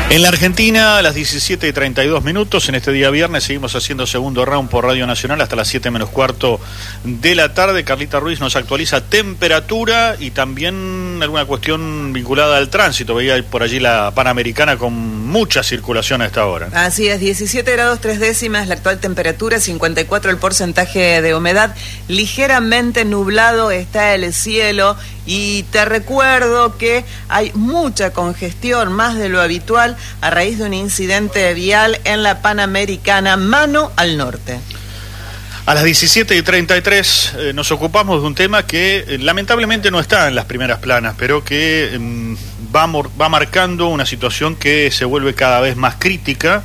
En la Argentina, a las 17:32, en este día viernes, seguimos haciendo segundo round por Radio Nacional hasta las 7 menos cuarto de la tarde. Carlita Ruiz nos actualiza temperatura y también alguna cuestión vinculada al tránsito. Veía por allí la Panamericana con mucha circulación a esta hora. Así es, 17 grados 3 décimas la actual temperatura, 54 el porcentaje de humedad, ligeramente nublado está el cielo. Y te recuerdo que hay mucha congestión, más de lo habitual, a raíz de un incidente vial en la Panamericana, mano al norte. A las 17:33 nos ocupamos de un tema que lamentablemente no está en las primeras planas, pero que va marcando una situación que se vuelve cada vez más crítica.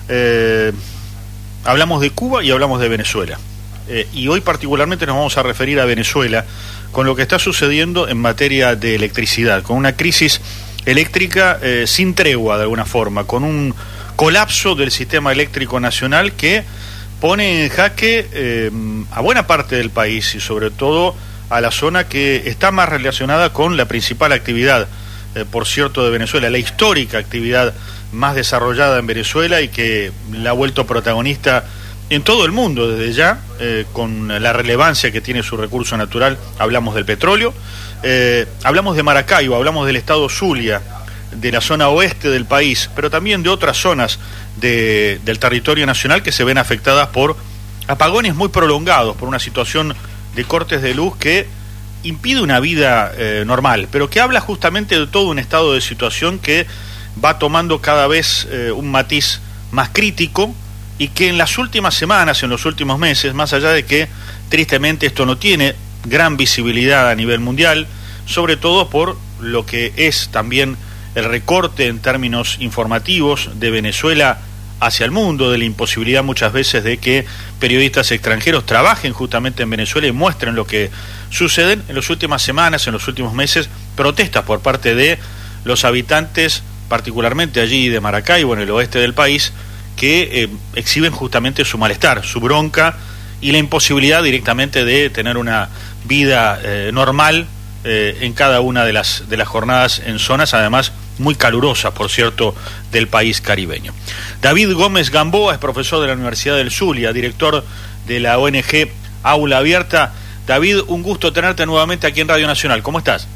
Hablamos de Cuba y hablamos de Venezuela. Y hoy particularmente nos vamos a referir a Venezuela, con lo que está sucediendo en materia de electricidad, con una crisis eléctrica sin tregua de alguna forma, con un colapso del sistema eléctrico nacional que pone en jaque a buena parte del país y sobre todo a la zona que está más relacionada con la principal actividad, por cierto, de Venezuela, la histórica actividad más desarrollada en Venezuela y que la ha vuelto protagonista en todo el mundo desde ya, con la relevancia que tiene su recurso natural. Hablamos del petróleo, hablamos de Maracaibo, hablamos del estado Zulia, de la zona oeste del país, pero también de otras zonas del territorio nacional que se ven afectadas por apagones muy prolongados, por una situación de cortes de luz que impide una vida normal, pero que habla justamente de todo un estado de situación que va tomando cada vez un matiz más crítico, y que en las últimas semanas, en los últimos meses, más allá de que tristemente esto no tiene gran visibilidad a nivel mundial, sobre todo por lo que es también el recorte en términos informativos de Venezuela hacia el mundo, de la imposibilidad muchas veces de que periodistas extranjeros trabajen justamente en Venezuela y muestren lo que suceden en las últimas semanas, en los últimos meses, protestas por parte de los habitantes, particularmente allí de Maracaibo, en el oeste del país, que exhiben justamente su malestar, su bronca y la imposibilidad directamente de tener una vida normal en cada una de las jornadas en zonas, además muy calurosas, por cierto, del país caribeño. David Gómez Gamboa es profesor de la Universidad del Zulia, director de la ONG Aula Abierta. David, un gusto tenerte nuevamente aquí en Radio Nacional. ¿Cómo estás?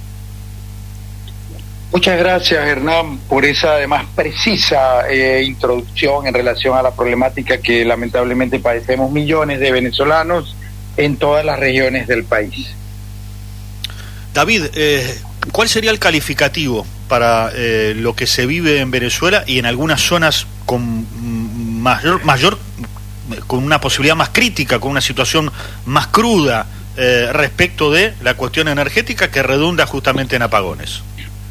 Muchas gracias, Hernán, por esa además precisa introducción en relación a la problemática que lamentablemente padecemos millones de venezolanos en todas las regiones del país. David, ¿cuál sería el calificativo para lo que se vive en Venezuela y en algunas zonas con mayor con una posibilidad más crítica, con una situación más cruda respecto de la cuestión energética que redunda justamente en apagones?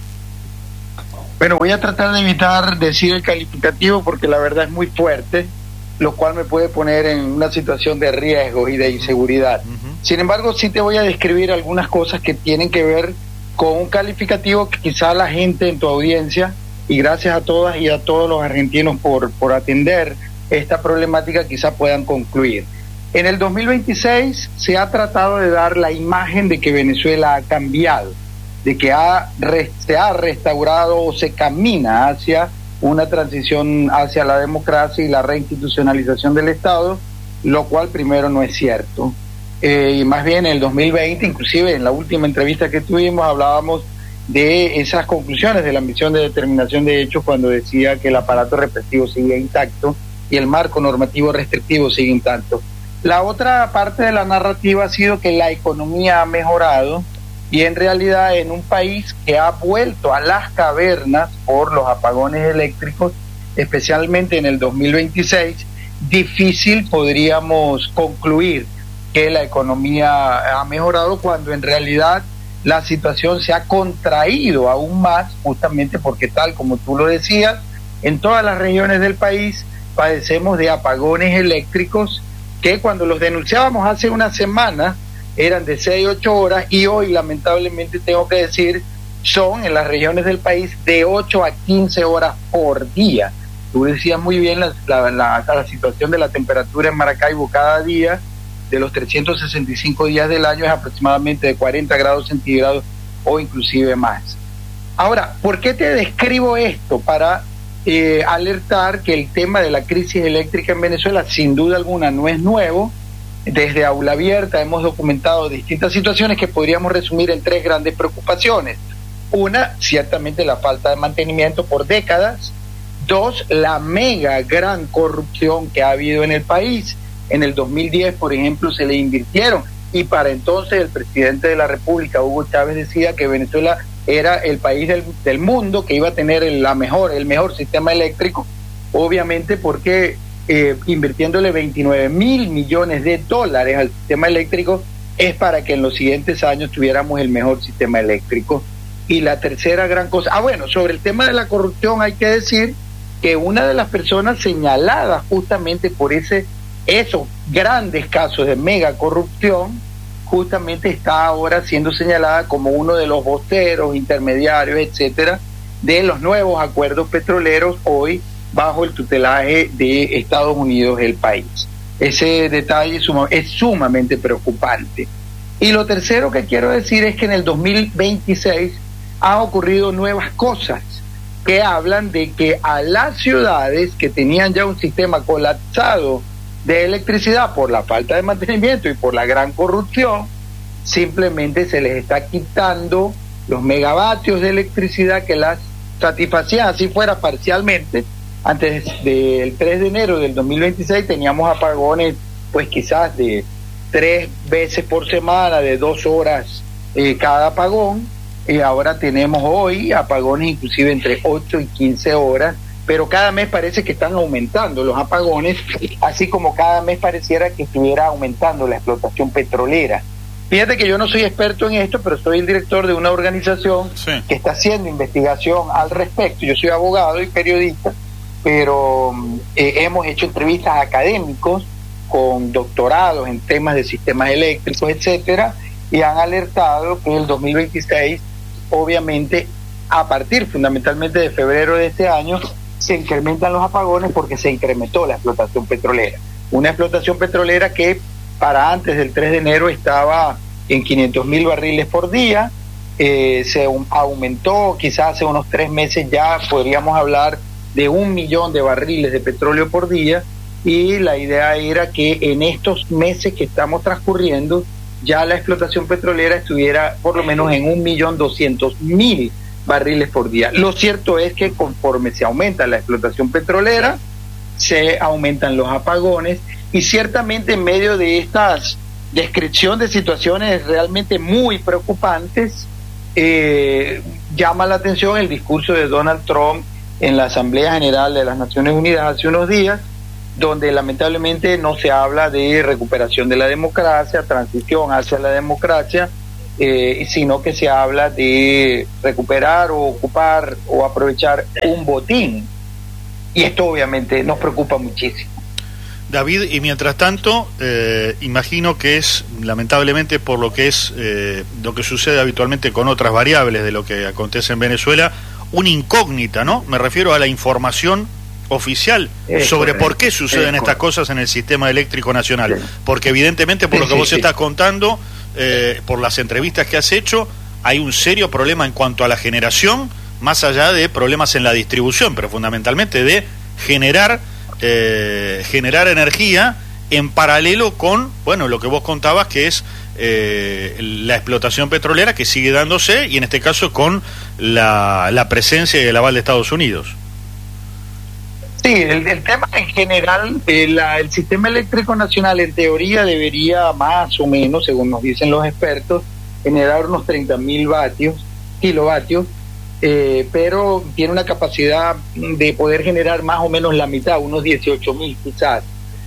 Bueno, voy a tratar de evitar decir el calificativo porque la verdad es muy fuerte, lo cual me puede poner en una situación de riesgo y de inseguridad. Sin embargo, sí te voy a describir algunas cosas que tienen que ver con un calificativo que quizá la gente en tu audiencia, y gracias a todas y a todos los argentinos por atender esta problemática, quizá puedan concluir. En el 2026 se ha tratado de dar la imagen de que Venezuela ha cambiado, de que se ha restaurado o se camina hacia una transición hacia la democracia y la reinstitucionalización del Estado, lo cual primero no es cierto. Y más bien en el 2020, inclusive en la última entrevista que tuvimos, hablábamos de esas conclusiones de la misión de determinación de hechos cuando decía que el aparato represivo sigue intacto y el marco normativo restrictivo sigue intacto. La otra parte de la narrativa ha sido que la economía ha mejorado, y en realidad en un país que ha vuelto a las cavernas por los apagones eléctricos, especialmente en el 2026, difícil podríamos concluir que la economía ha mejorado cuando en realidad la situación se ha contraído aún más, justamente porque tal como tú lo decías, en todas las regiones del país padecemos de apagones eléctricos que cuando los denunciábamos hace una semana eran de 6-8 horas y hoy lamentablemente tengo que decir son en las regiones del país de 8 a 15 horas por día. Tú decías muy bien la situación de la temperatura en Maracaibo cada día, de los 365 días del año es aproximadamente de 40 grados centígrados o inclusive más. Ahora, ¿por qué te describo esto? Para alertar que el tema de la crisis eléctrica en Venezuela sin duda alguna no es nuevo. Desde Aula Abierta hemos documentado distintas situaciones que podríamos resumir en 3 grandes preocupaciones. Una, ciertamente la falta de mantenimiento por décadas. 2, la mega gran corrupción que ha habido en el país. En el 2010, por ejemplo, se le invirtieron, y para entonces el presidente de la República, Hugo Chávez, decía que Venezuela era el país del mundo que iba a tener el mejor sistema eléctrico, obviamente porque invirtiéndole 29.000 millones de dólares al sistema eléctrico es para que en los siguientes años tuviéramos el mejor sistema eléctrico. Y la tercera gran cosa, bueno, sobre el tema de la corrupción hay que decir que una de las personas señaladas justamente por esos grandes casos de mega corrupción, justamente está ahora siendo señalada como uno de los voceros, intermediarios, etcétera, de los nuevos acuerdos petroleros hoy bajo el tutelaje de Estados Unidos, el país. Ese detalle es sumamente preocupante. Y lo tercero que quiero decir es que en el 2026 han ocurrido nuevas cosas que hablan de que a las ciudades que tenían ya un sistema colapsado de electricidad por la falta de mantenimiento y por la gran corrupción, simplemente se les está quitando los megavatios de electricidad que las satisfacían, así fuera parcialmente. Antes del 3 de enero del 2026 teníamos apagones pues quizás de 3 veces por semana, de 2 horas cada apagón, y ahora tenemos hoy apagones inclusive entre 8 y 15 horas, pero cada mes parece que están aumentando los apagones, así como cada mes pareciera que estuviera aumentando la explotación petrolera. Fíjate que yo no soy experto en esto, pero soy el director de una organización que está haciendo investigación al respecto. Yo soy abogado y periodista, pero hemos hecho entrevistas a académicos con doctorados en temas de sistemas eléctricos, etcétera, y han alertado que el 2026, obviamente, a partir fundamentalmente de febrero de este año, se incrementan los apagones porque se incrementó la explotación petrolera. Una explotación petrolera que para antes del 3 de enero estaba en 500.000 barriles por día, se aumentó, quizás hace unos 3 meses ya podríamos hablar de 1 millón de barriles de petróleo por día, y la idea era que en estos meses que estamos transcurriendo ya la explotación petrolera estuviera por lo menos en 1.200.000 barriles por día. Lo cierto es que conforme se aumenta la explotación petrolera, se aumentan los apagones, y ciertamente en medio de estas descripción de situaciones realmente muy preocupantes, llama la atención el discurso de Donald Trump en la Asamblea General de las Naciones Unidas hace unos días, donde lamentablemente no se habla de recuperación de la democracia, transición hacia la democracia, sino que se habla de recuperar o ocupar o aprovechar un botín. Y esto obviamente nos preocupa muchísimo. David, y mientras tanto, imagino que es, lamentablemente, por lo que es lo que sucede habitualmente con otras variables de lo que acontece en Venezuela, una incógnita, ¿no? Me refiero a la información oficial sobre por qué suceden estas cosas en el sistema eléctrico nacional. Porque evidentemente, por lo que vos estás contando, por las entrevistas que has hecho, hay un serio problema en cuanto a la generación, más allá de problemas en la distribución, pero fundamentalmente de generar energía en paralelo con, bueno, lo que vos contabas, que es la explotación petrolera que sigue dándose, y en este caso con la presencia y el aval de Estados Unidos. Sí, el tema en general, el sistema eléctrico nacional en teoría debería más o menos, según nos dicen los expertos, generar unos 30.000 kilovatios, pero tiene una capacidad de poder generar más o menos la mitad, unos 18.000 quizás.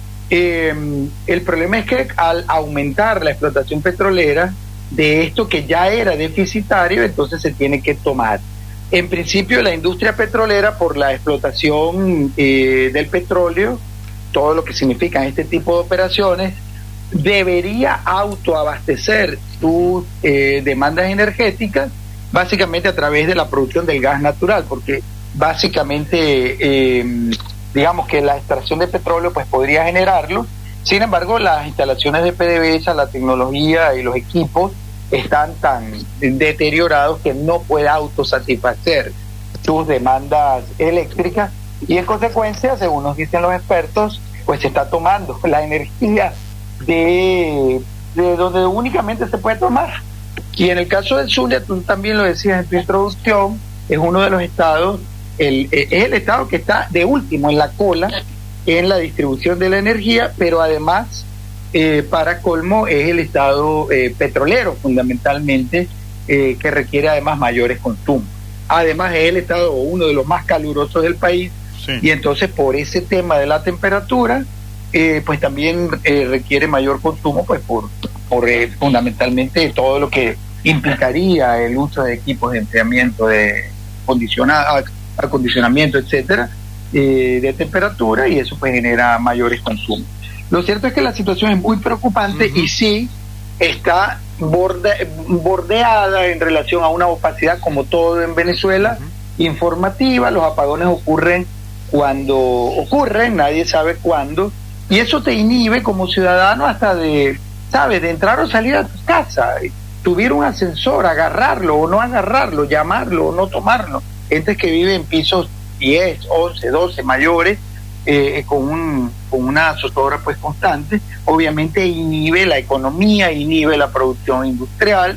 El problema es que al aumentar la explotación petrolera de esto que ya era deficitario, entonces se tiene que tomar. En principio, la industria petrolera, por la explotación del petróleo, todo lo que significan este tipo de operaciones, debería autoabastecer sus demandas energéticas, básicamente a través de la producción del gas natural, porque básicamente digamos que la extracción de petróleo pues podría generarlo. Sin embargo, las instalaciones de PDVSA, la tecnología y los equipos están tan deteriorados que no puede autosatisfacer sus demandas eléctricas, y en consecuencia, según nos dicen los expertos, pues se está tomando la energía de donde únicamente se puede tomar. Y en el caso del Zulia, tú también lo decías en tu introducción, es uno de los estados, es el estado que está de último en la cola en la distribución de la energía, pero además, para colmo, es el estado petrolero fundamentalmente, que requiere además mayores consumos. Además es el estado uno de los más calurosos del país, sí. Y entonces por ese tema de la temperatura, pues también requiere mayor consumo, pues por fundamentalmente todo lo que implicaría el uso de equipos de enfriamiento, de acondicionamiento, etcétera, de temperatura, y eso pues genera mayores consumos. Lo cierto es que la situación es muy preocupante, y sí está bordeada en relación a una opacidad, como todo en Venezuela, informativa. Los apagones ocurren cuando ocurren, nadie sabe cuándo, y eso te inhibe como ciudadano hasta de entrar o salir a tu casa, subir un ascensor, agarrarlo o no agarrarlo, llamarlo o no tomarlo. Gente que vive en pisos 10, 11, 12 mayores, con una zozobra pues constante, obviamente inhibe la economía, inhibe la producción industrial,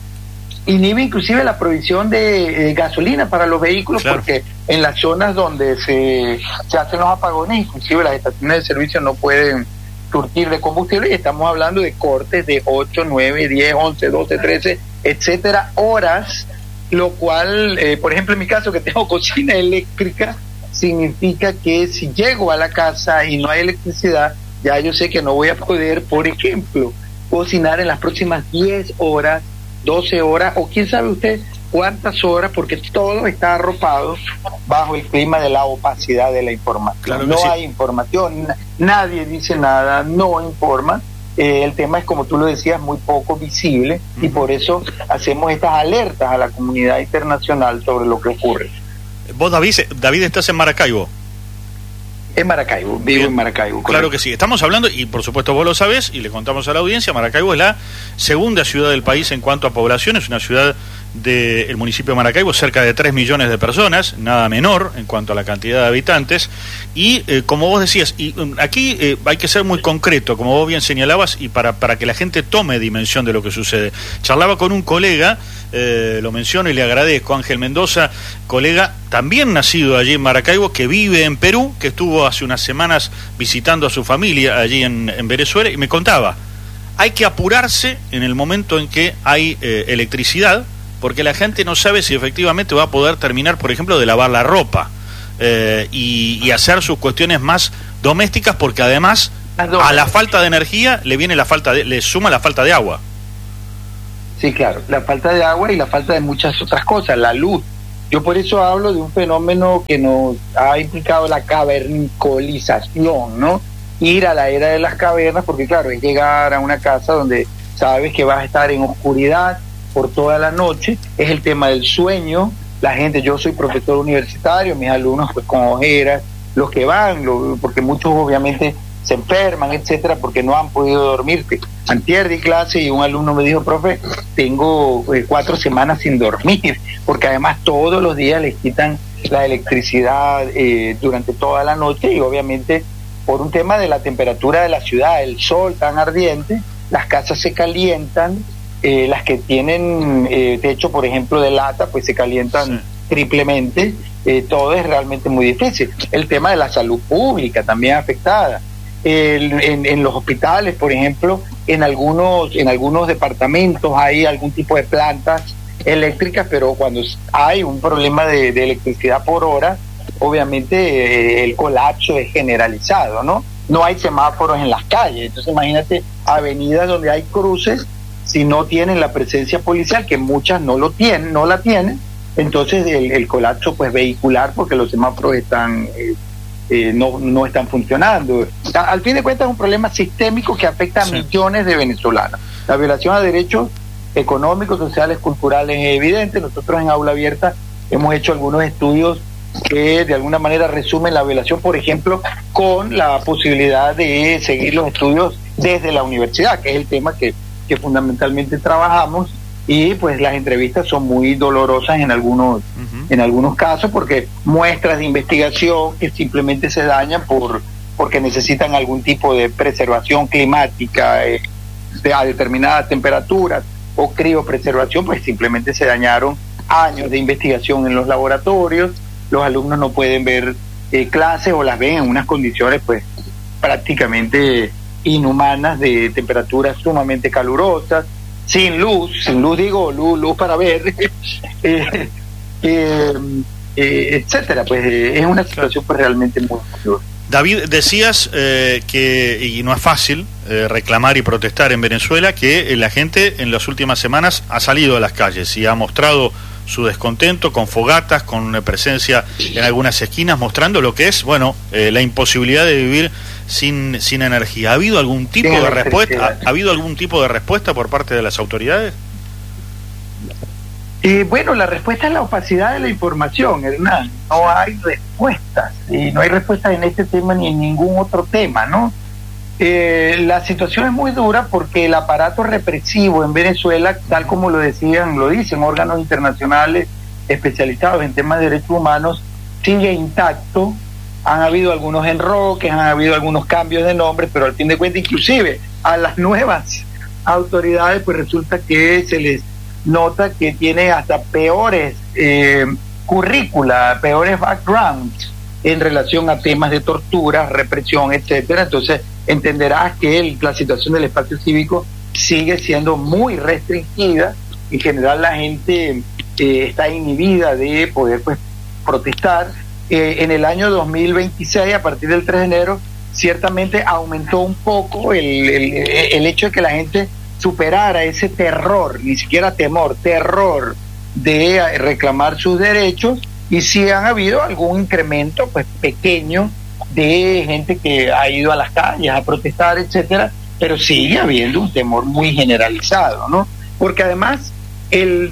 inhibe inclusive la provisión de gasolina para los vehículos, claro. Porque en las zonas donde se hacen los apagones, inclusive las estaciones de servicio no pueden surtir de combustible, y estamos hablando de cortes de 8, 9, 10, 11, 12, 13, etcétera, horas, lo cual, por ejemplo, en mi caso, que tengo cocina eléctrica, significa que si llego a la casa y no hay electricidad, ya yo sé que no voy a poder, por ejemplo, cocinar en las próximas 10 horas, 12 horas, o quién sabe usted cuántas horas, porque todo está arropado bajo el clima de la opacidad de la información. Claro, no hay información, nadie dice nada, no informa. El tema es, como tú lo decías, muy poco visible, y por eso hacemos estas alertas a la comunidad internacional sobre lo que ocurre. Vos, David, estás en Maracaibo. En Maracaibo, vivo en Maracaibo. Claro correcto. Que sí, estamos hablando, y por supuesto vos lo sabés, y le contamos a la audiencia, Maracaibo es la segunda ciudad del país en cuanto a población, es una ciudad del municipio de Maracaibo, cerca de 3 millones de personas, nada menor en cuanto a la cantidad de habitantes, y como vos decías, y aquí hay que ser muy concreto, como vos bien señalabas, y para que la gente tome dimensión de lo que sucede. Charlaba con un colega, lo menciono y le agradezco, Ángel Mendoza, colega también nacido allí en Maracaibo, que vive en Perú, que estuvo hace unas semanas visitando a su familia allí en Venezuela, y me contaba, hay que apurarse en el momento en que hay electricidad, porque la gente no sabe si efectivamente va a poder terminar, por ejemplo, de lavar la ropa y hacer sus cuestiones más domésticas, porque además a la falta de energía le suma la falta de agua. Sí, claro, la falta de agua y la falta de muchas otras cosas, la luz. Yo por eso hablo de un fenómeno que nos ha implicado la cavernicolización, ¿no? Ir a la era de las cavernas, porque claro, es llegar a una casa donde sabes que vas a estar en oscuridad por toda la noche, es el tema del sueño. La gente, yo soy profesor universitario, mis alumnos pues con ojeras, los que van, porque muchos obviamente se enferman, etcétera, porque no han podido dormir. Antier di clase y un alumno me dijo, profe, tengo 4 semanas sin dormir, porque además todos los días les quitan la electricidad durante toda la noche, y obviamente por un tema de la temperatura de la ciudad, el sol tan ardiente, las casas se calientan. Las que tienen techo, por ejemplo, de lata, pues se calientan triplemente. Todo es realmente muy difícil. El tema de la salud pública también afectada. En los hospitales, por ejemplo, en algunos departamentos hay algún tipo de plantas eléctricas, pero cuando hay un problema de electricidad por hora, obviamente el colapso es generalizado, ¿no? No hay semáforos en las calles. Entonces imagínate avenidas donde hay cruces, si no tienen la presencia policial, que muchas no la tienen, entonces el colapso pues vehicular, porque los semáforos están no están funcionando. Al fin de cuentas es un problema sistémico que afecta a millones de venezolanos. La violación a derechos económicos, sociales, culturales es evidente. Nosotros en Aula Abierta hemos hecho algunos estudios que de alguna manera resumen la violación, por ejemplo, con la posibilidad de seguir los estudios desde la universidad, que es el tema que fundamentalmente trabajamos, y pues las entrevistas son muy dolorosas en algunos casos, porque muestras de investigación que simplemente se dañan porque necesitan algún tipo de preservación climática a determinadas temperaturas, o criopreservación, pues simplemente se dañaron años de investigación en los laboratorios. Los alumnos no pueden ver clases, o las ven en unas condiciones pues prácticamente inhumanas, de temperaturas sumamente calurosas, sin luz digo, luz para ver, etcétera. Pues es una situación pues realmente muy dura. David, decías y no es fácil reclamar y protestar en Venezuela, que la gente en las últimas semanas ha salido a las calles y ha mostrado su descontento con fogatas, con presencia en algunas esquinas, mostrando lo que es, la imposibilidad de vivir sin energía. ¿Ha habido algún tipo de respuesta? ¿Ha habido algún tipo de respuesta por parte de las autoridades? La respuesta es la opacidad de la información, Hernán. No hay respuestas, y no hay respuestas en este tema ni en ningún otro tema, ¿no? La situación es muy dura porque el aparato represivo en Venezuela, tal como lo dicen órganos internacionales especializados en temas de derechos humanos, sigue intacto. Han habido algunos enroques, han habido algunos cambios de nombre, pero al fin de cuentas, inclusive a las nuevas autoridades, pues resulta que se les nota que tiene hasta peores currícula, peores backgrounds en relación a temas de tortura, represión, etcétera. Entonces entenderás que la situación del espacio cívico sigue siendo muy restringida. En general la gente está inhibida de poder pues protestar. En el año 2026, a partir del 3 de enero, ciertamente aumentó un poco el hecho de que la gente superara ese terror, ni siquiera temor, terror de reclamar sus derechos, y sí han habido algún incremento pues pequeño de gente que ha ido a las calles a protestar, etcétera, pero sigue habiendo un temor muy generalizado, ¿no? Porque además el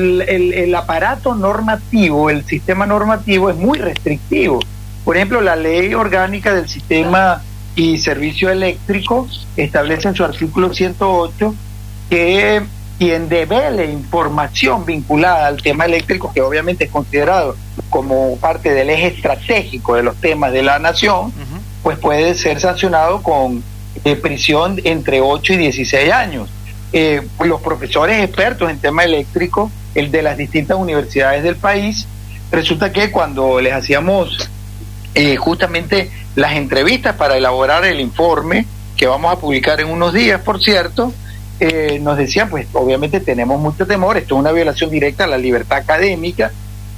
aparato normativo, el sistema normativo es muy restrictivo. Por ejemplo, la ley orgánica del sistema y servicio eléctrico establece en su artículo 108 que quien devele información vinculada al tema eléctrico, que obviamente es considerado como parte del eje estratégico de los temas de la nación, pues puede ser sancionado con prisión entre 8 y 16 años. Los profesores expertos en tema eléctrico, el de las distintas universidades del país, resulta que cuando les hacíamos justamente las entrevistas para elaborar el informe que vamos a publicar en unos días, por cierto, nos decían, pues obviamente tenemos mucho temor, esto es una violación directa a la libertad académica,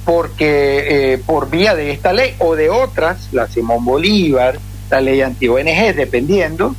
porque por vía de esta ley o de otras, la Simón Bolívar, la ley anti-ONG, dependiendo,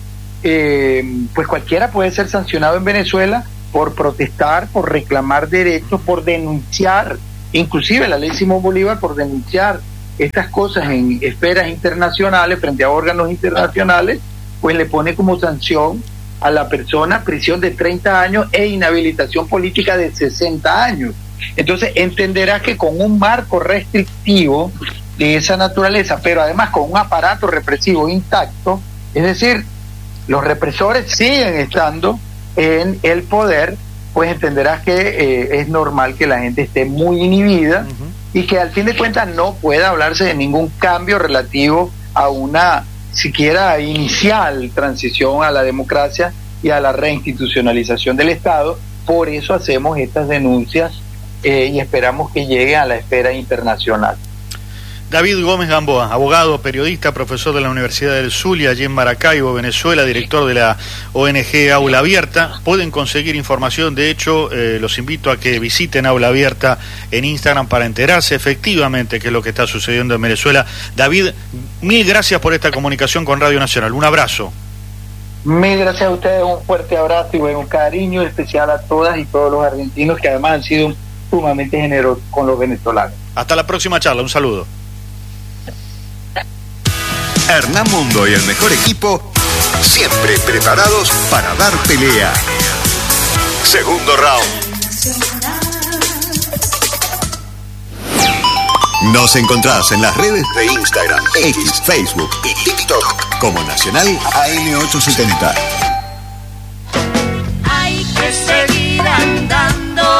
pues cualquiera puede ser sancionado en Venezuela por protestar, por reclamar derechos, por denunciar, inclusive la ley Simón Bolívar, por denunciar estas cosas en esferas internacionales, frente a órganos internacionales, pues le pone como sanción a la persona prisión de 30 años e inhabilitación política de 60 años. Entonces entenderás que con un marco restrictivo de esa naturaleza, pero además con un aparato represivo intacto, es decir, los represores siguen estando en el poder, pues entenderás que es normal que la gente esté muy inhibida y que al fin de cuentas no pueda hablarse de ningún cambio relativo a una siquiera inicial transición a la democracia y a la reinstitucionalización del Estado. Por eso hacemos estas denuncias y esperamos que llegue a la esfera internacional. David Gómez Gamboa, abogado, periodista, profesor de la Universidad del Zulia, allí en Maracaibo, Venezuela, director de la ONG Aula Abierta. Pueden conseguir información, de hecho, los invito a que visiten Aula Abierta en Instagram para enterarse efectivamente qué es lo que está sucediendo en Venezuela. David, mil gracias por esta comunicación con Radio Nacional. Un abrazo. Mil gracias a ustedes, un fuerte abrazo y un cariño especial a todas y todos los argentinos que además han sido sumamente generosos con los venezolanos. Hasta la próxima charla, un saludo. Hernán Mundo y el mejor equipo, siempre preparados para dar pelea. Segundo round. Nos encontrás en las redes de Instagram, X, Facebook y TikTok como Nacional AM870. Hay que seguir andando.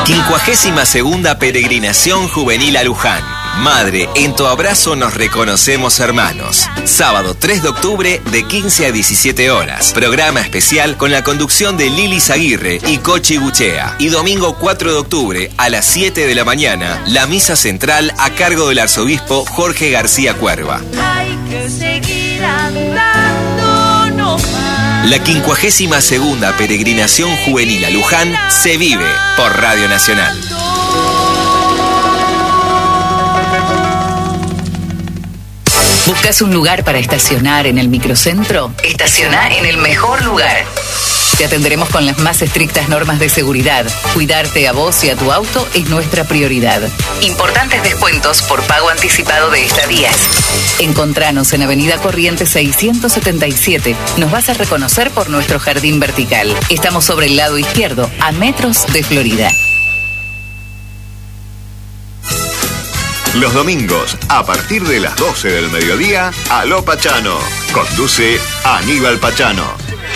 52ª Peregrinación Juvenil a Luján. Madre, en tu abrazo nos reconocemos hermanos. Sábado 3 de octubre de 15 a 17 horas. Programa especial con la conducción de Lilis Aguirre y Cochi Guchea. Y domingo 4 de octubre a las 7 de la mañana, la misa central a cargo del arzobispo Jorge García Cuerva. Hay que seguir andando nomás. La 52ª Peregrinación Juvenil a Luján se vive por Radio Nacional. ¿Buscas un lugar para estacionar en el microcentro? Estaciona en el mejor lugar. Te atenderemos con las más estrictas normas de seguridad. Cuidarte a vos y a tu auto es nuestra prioridad. Importantes descuentos por pago anticipado de estadías. Encontranos en Avenida Corrientes 677. Nos vas a reconocer por nuestro jardín vertical. Estamos sobre el lado izquierdo, a metros de Florida. Los domingos, a partir de las 12 del mediodía, Aló Pachano. Conduce Aníbal Pachano.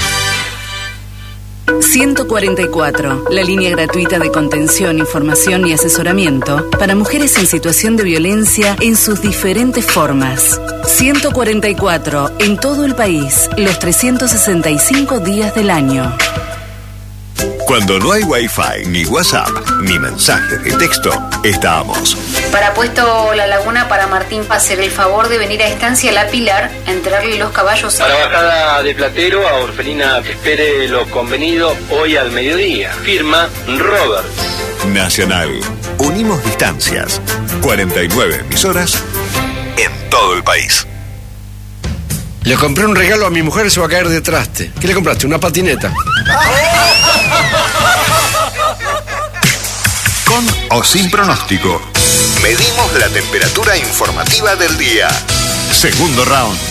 144, la línea gratuita de contención, información y asesoramiento para mujeres en situación de violencia en sus diferentes formas. 144, en todo el país, los 365 días del año. Cuando no hay Wi-Fi, ni WhatsApp, ni mensajes de texto, estamos. Para Puesto La Laguna, para Martín, hacer el favor de venir a Estancia La Pilar a entregarle los caballos. Para Bajada de Platero, a Orfelina, espere lo convenido hoy al mediodía. Firma Roberts. Nacional. Unimos distancias. 49 emisoras en todo el país. Le compré un regalo a mi mujer y se va a caer de traste. ¿Qué le compraste? ¿Una patineta? Con o sin pronóstico. Medimos la temperatura informativa del día. Segundo round.